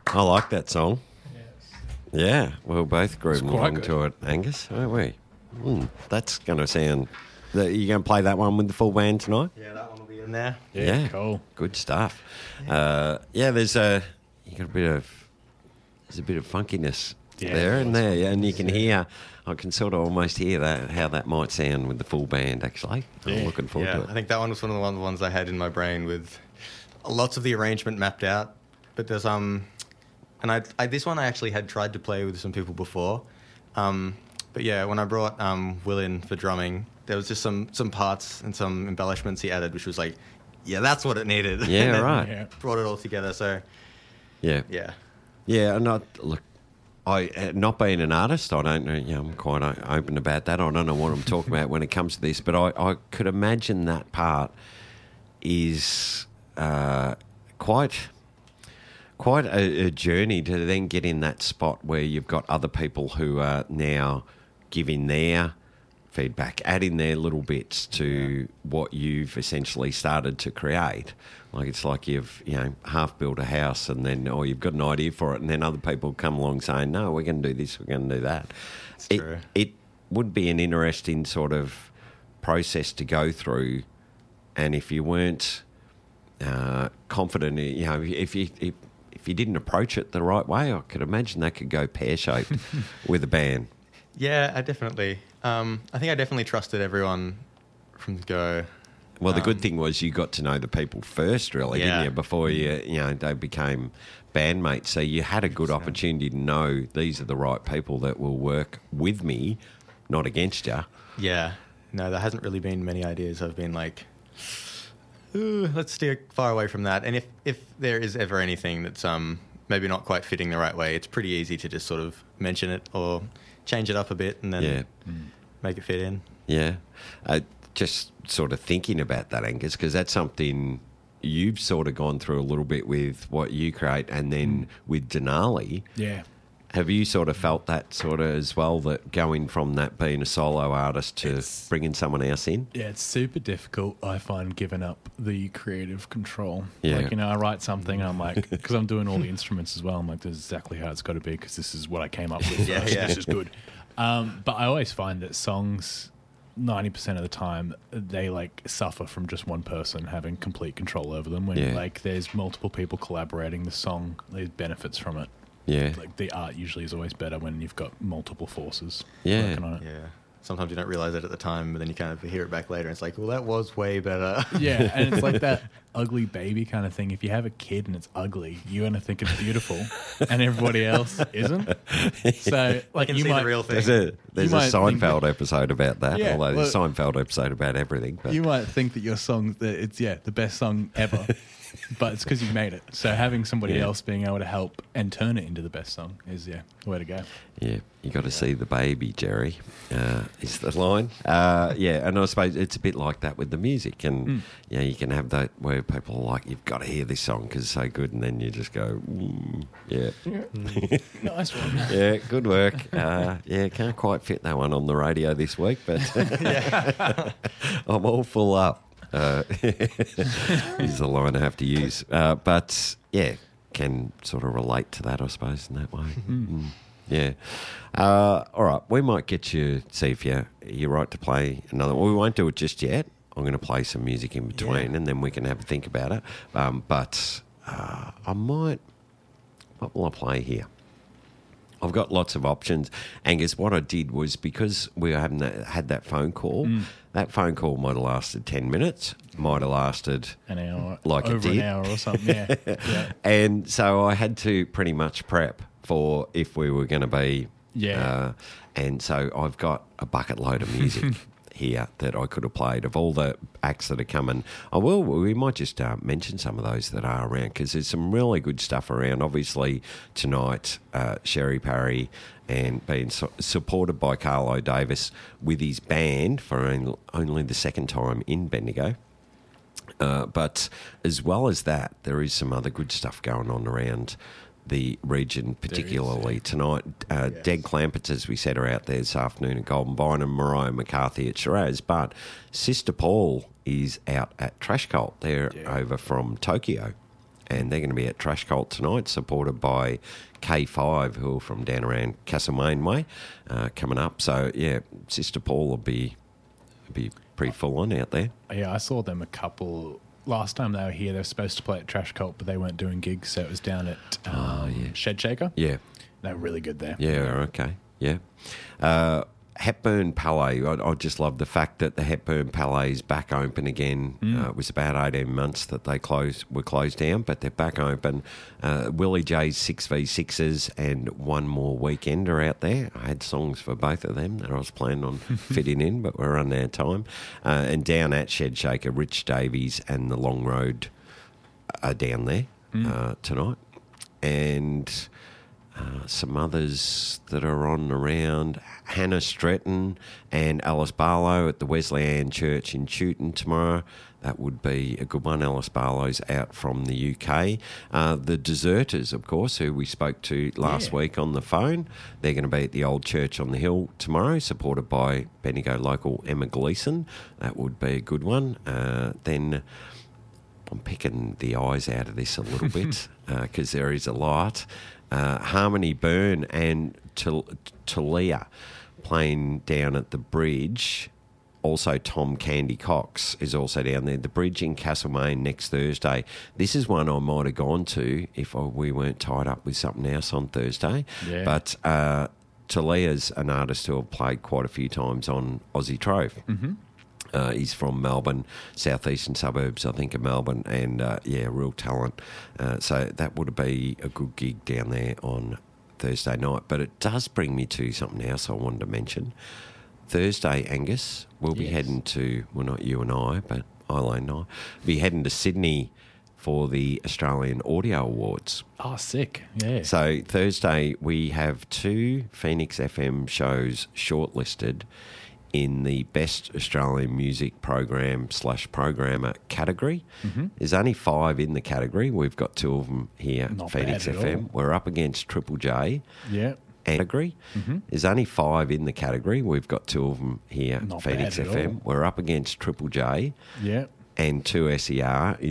I like that song. Yeah, we're both grooving quite along good. to it, Angus, aren't we? That's going to sound... Are you going to play that one with the full band tonight? Yeah, that one will be in there. Yeah, Cool. good stuff. There's a bit of funkiness there and there, yeah, and you can hear. I can sort of almost hear that how that might sound with the full band. Actually, I'm looking forward to it. I think that one was one of the ones I had in my brain with lots of the arrangement mapped out. But there's and I this one I actually had tried to play with some people before. But yeah, when I brought Will in for drumming, there was just some parts and some embellishments he added, which was like, yeah, that's what it needed. Yeah, And then right. Brought it all together. So Yeah, yeah. yeah. And not being an artist, I don't know. I'm quite open about that. I don't know what I'm talking about when it comes to this, but I could imagine that part is quite a journey to then get in that spot where you've got other people who are now giving their feedback, adding their little bits to what you've essentially started to create. Like it's like you've half built a house and then you've got an idea for it, and then other people come along saying, no, we're going to do this, we're going to do that. True. It would be an interesting sort of process to go through, and if you weren't confident, if you didn't approach it the right way, I could imagine that could go pear-shaped with a band. Yeah, I definitely. I think I definitely trusted everyone from the go. Well, the good thing was you got to know the people first, really, didn't you? Before they became bandmates. So you had a good opportunity to know these are the right people that will work with me, not against you. Yeah. No, there hasn't really been many ideas. I've been like, ooh, let's steer far away from that. And if there is ever anything that's maybe not quite fitting the right way, it's pretty easy to just sort of mention it or change it up a bit and then make it fit in. Yeah. Just sort of thinking about that, Angus, because that's something you've sort of gone through a little bit with what you create, and then with Denali. Yeah. Have you sort of felt that sort of as well, that going from that being a solo artist to bringing someone else in? Yeah, it's super difficult, I find, giving up the creative control. Yeah. Like, I write something and I'm like, because I'm doing all the instruments as well, I'm like, this is exactly how it's got to be because this is what I came up with. Yeah, first. yeah. This is good. But I always find that songs, 90% of the time, they like suffer from just one person having complete control over them. When like there's multiple people collaborating, the song, there's benefits from it. Yeah. Like the art usually is always better when you've got multiple forces Yeah. working on it. Yeah. Sometimes you don't realise it at the time, but then you kind of hear it back later and it's like, well, that was way better. Yeah, and it's like that ugly baby kind of thing. If you have a kid and it's ugly, you're going to think it's beautiful and everybody else isn't. So, like, can you see might... the real thing. There's a might think Seinfeld episode about that, Yeah, although there's a well- Seinfeld episode about everything. But You might think that your song, that it's, the best song ever, but it's because you made it. So having somebody else being able to help and turn it into the best song is, the way to go. yeah, you got to see the baby, Jerry, is the line. And I suppose it's a bit like that with the music. And, you can have that where people are like, you've got to hear this song because it's so good. And then you just go, yeah. Nice one. Yeah, good work. Can't quite fit that one on the radio this week, but I'm all full up. Is the line I have to use. But, can sort of relate to that, I suppose, in that way. Yeah. All right, we might get you, see if you're right to play another one. We won't do it just yet. I'm going to play some music in between and then we can have a think about it. But I might... What will I play here? I've got lots of options. Angus, what I did was, because we haven't had that phone call, that phone call might have lasted 10 minutes, might have lasted An hour, like over it did. an hour or something, yeah. And so I had to pretty much prep for if we were going to be... and so I've got a bucket load of music here that I could have played of all the acts that are coming. We might just mention some of those that are around, because there's some really good stuff around. Obviously tonight, Sherry Parry, and being supported by Carlo Davis with his band for only the second time in Bendigo. But as well as that, there is some other good stuff going on around the region, particularly tonight. Deg Clampett's, as we said, are out there this afternoon at Golden Vine, and Mariah McCarthy at Shiraz. But Sister Paul is out at Trash Cult. They're over from Tokyo. and they're going to be at Trash Cult tonight, supported by K5, who are from down around Castlemaine way, coming up. So, yeah, Sister Paul will be pretty full on out there. Yeah, I saw them last time they were here. They were supposed to play at Trash Cult, but they weren't doing gigs, so it was down at Shed Shaker. Yeah. They were really good there. Yeah, okay. Yeah. Hepburn Palais, I just love the fact that the Hepburn Palais is back open again. It was about 18 months that they were closed down, but they're back open. Willie J's 6v6s and One More Weekend are out there. I had songs for both of them that I was planning on fitting in, but we're running out of time. And down at Shed Shaker, Rich Davies and The Long Road are down there tonight. And... some others that are on around, Hannah Stretton and Alice Barlow at the Wesleyan Church in Chewton tomorrow. That would be a good one. Alice Barlow's out from the UK. The Deserters, of course, who we spoke to last week on the phone, they're going to be at the Old Church on the Hill tomorrow, supported by Bendigo local Emma Gleeson. That would be a good one. Then... I'm picking the eyes out of this a little bit because there is a lot. Harmony Byrne and Talia playing down at the Bridge. Also, Tom Candy Cox is also down there. The Bridge in Castlemaine next Thursday. This is one I might have gone to if we weren't tied up with something else on Thursday. Yeah. But Talia's an artist who I've played quite a few times on Aussie Trove. Mm-hmm. He's from Melbourne, southeastern suburbs, I think, of Melbourne, and, real talent. So that would be a good gig down there on Thursday night. But it does bring me to something else I wanted to mention. Thursday, Angus, we'll be heading to, well, not you and I, but Eileen and I, be heading to Sydney for the Australian Audio Awards. Oh, sick. Yeah. So Thursday, we have 2 Phoenix FM shows shortlisted in the Best Australian Music Program/Programmer category. Mm-hmm. There's only 5 in the category. We've got 2 of them here at Phoenix FM. We're up against Triple J. Yeah. Category. Mm-hmm. There's only 5 in the category. We've got 2 of them here at Phoenix FM. We're up against Triple J. Yeah. And 2 SER.